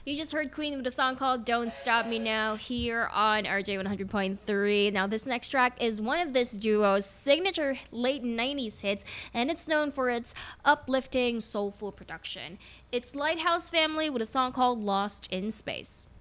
You just heard Queen with a song called Don't Stop Me Now here on RJ 100.3. Now, this next track is one of this duo's signature late 90s hits, and it's known for its uplifting, soulful production. It's Lighthouse Family with a song called Lost in Space.